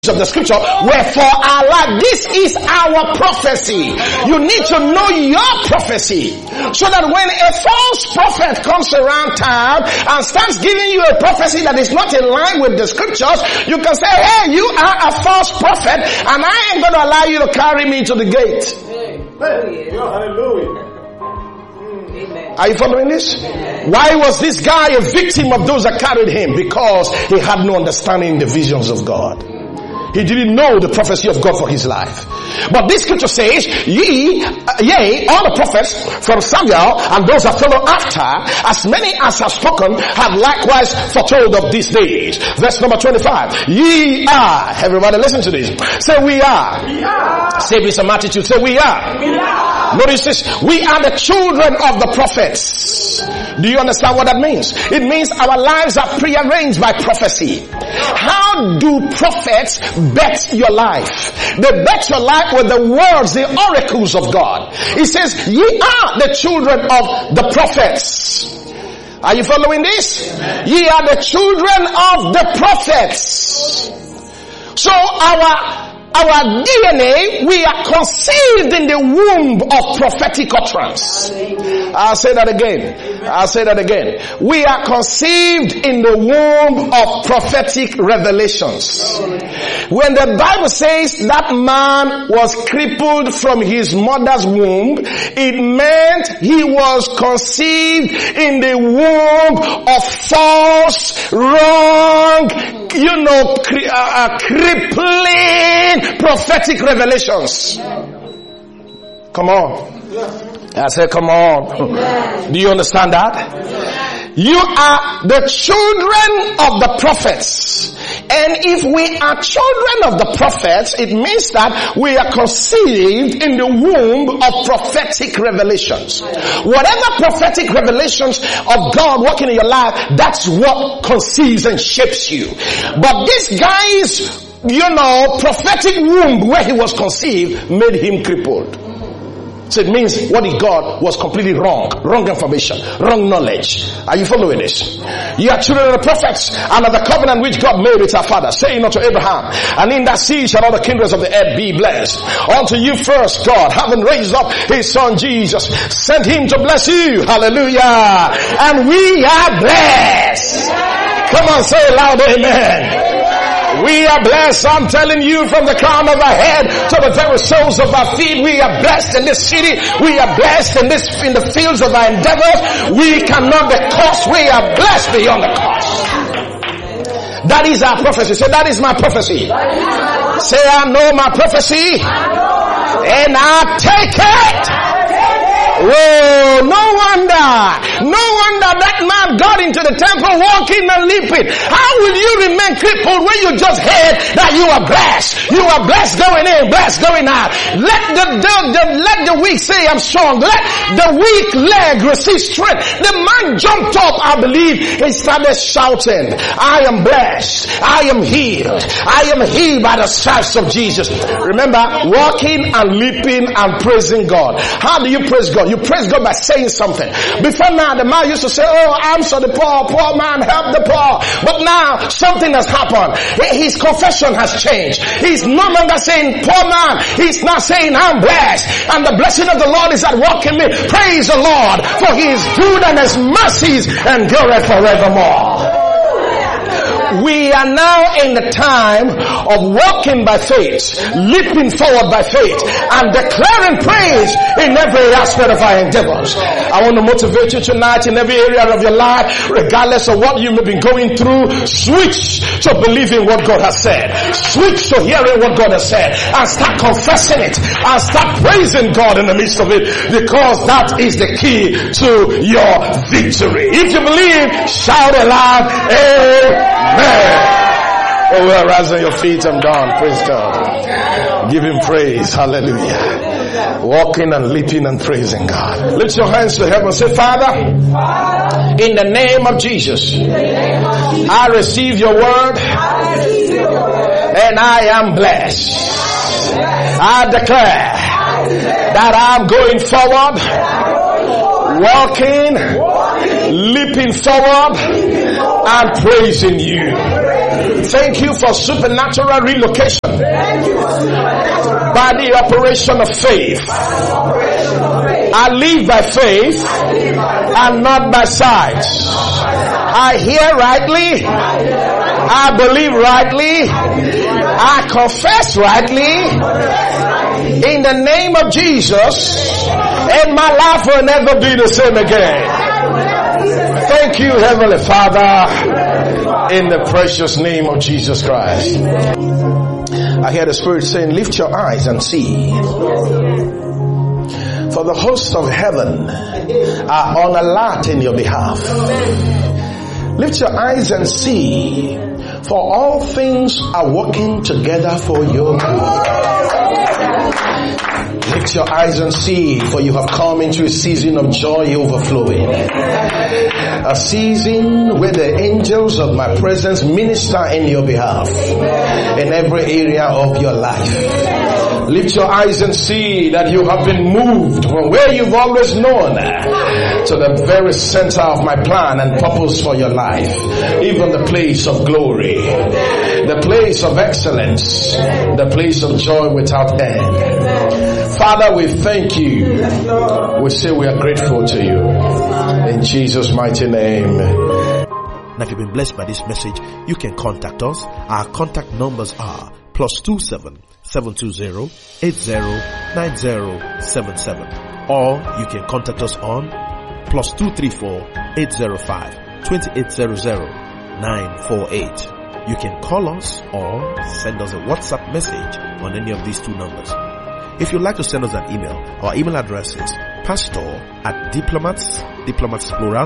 of the scripture were for our life. This is our prophecy. You need to know your prophecy so that when a false prophet comes around town and starts giving you a prophecy that is not in line with the scriptures, you can say, hey, you are a false prophet and I ain't going to allow you to carry me to the gate. Hallelujah. Are you following this? Why was this guy a victim of those that carried him? Because he had no understanding in the visions of God. He didn't know the prophecy of God for his life. But this scripture says, yea, all the prophets from Samuel and those that follow after, as many as have spoken, have likewise foretold of these days. Verse number 25. Ye are. Everybody listen to this. Say we are. We are. Say with some attitude. Say we are. We are. Notice this. We are the children of the prophets. Do you understand what that means? It means our lives are prearranged by prophecy. How do prophets bet your life? They bet your life with the words, the oracles of God. He says, ye are the children of the prophets. Are you following this? Amen. Ye are the children of the prophets. So our DNA, we are conceived in the womb of prophetic utterance. I'll say that again. We are conceived in the womb of prophetic revelations. When the Bible says that man was crippled from his mother's womb, it meant he was conceived in the womb of false, wrong, crippling prophetic revelations. Come on. I said, come on. Do you understand that? You are the children of the prophets. And if we are children of the prophets, it means that we are conceived in the womb of prophetic revelations. Whatever prophetic revelations of God working in your life, that's what conceives and shapes you. But this guy's, prophetic womb where he was conceived made him crippled. So it means what he got was completely wrong information, wrong knowledge. Are you following this? You are children of the prophets and of the covenant which God made with our father, saying unto Abraham, and in that seed shall all the kindreds of the earth be blessed. Unto you first God, having raised up his son Jesus, sent him to bless you. Hallelujah. And we are blessed. Come on, say it loud, amen. We are blessed, I'm telling you, from the crown of our head to the very soles of our feet. We are blessed in this city. We are blessed in the fields of our endeavors. We cannot be cursed. We are blessed beyond the curse. That is our prophecy. Say, that is my prophecy. Say, I know my prophecy. And I take it. Oh, no wonder that man got into the temple walking and leaping. How will you remain crippled when you just heard that you are blessed? You are blessed going in, blessed going out. Let the weak say I'm strong. Let the weak leg receive strength. The man jumped up, I believe. He started shouting, I am blessed. I am healed. I am healed by the stripes of Jesus. Remember, walking and leaping and praising God. How do you praise God? You praise God by saying something. Before now, the man used to say, oh, answer the poor man, help the poor. But now, something has happened. His confession has changed. He's no longer saying, poor man. He's now saying, I'm blessed. And the blessing of the Lord is at work in me. Praise the Lord, for he is good and his mercies endure forevermore. We are now in the time of walking by faith, leaping forward by faith, and declaring praise in every aspect of our endeavors. I want to motivate you tonight in every area of your life, regardless of what you may be going through. Switch to believing what God has said. Switch to hearing what God has said, and start confessing it, and start praising God in the midst of it, because that is the key to your victory. If you believe, shout aloud, amen. Oh, well, rise on your feet. I'm done. Praise God. Give him praise. Hallelujah. Walking and leaping and praising God. Lift your hands to heaven and say, Father, in the name of Jesus, I receive your word and I am blessed. I declare that I'm going forward, walking, leaping forward, and praising you. Thank you for supernatural relocation by the operation of faith. I live by faith and not by sight. I hear rightly. I believe rightly. I confess rightly. In the name of Jesus, and my life will never be the same again. Thank you, Heavenly Father, in the precious name of Jesus Christ. I hear the Spirit saying, lift your eyes and see. For the hosts of heaven are on alert in your behalf. Lift your eyes and see, for all things are working together for your good. Lift your eyes and see, for you have come into a season of joy overflowing. A season where the angels of my presence minister in your behalf in every area of your life. Lift your eyes and see that you have been moved from where you've always known to the very center of my plan and purpose for your life. Even the place of glory, the place of excellence, the place of joy without end. Father, we thank you. We say we are grateful to you. In Jesus' mighty name. Now, if you've been blessed by this message, you can contact us. Our contact numbers are +27 720 809077, or you can contact us on +234 805 2800 948. You can call us or send us a WhatsApp message on any of these two numbers. If you'd like to send us an email, our email address is pastor@diplomats plural,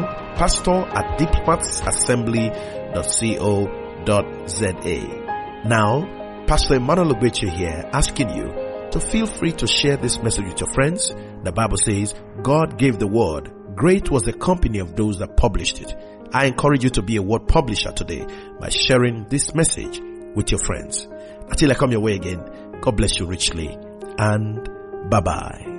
pastor@diplomatsassembly.co.za. Now, Pastor Emmanuel Ogbeche here, asking you to feel free to share this message with your friends. The Bible says, God gave the word. Great was the company of those that published it. I encourage you to be a word publisher today by sharing this message with your friends. Until I come your way again, God bless you richly, and bye-bye.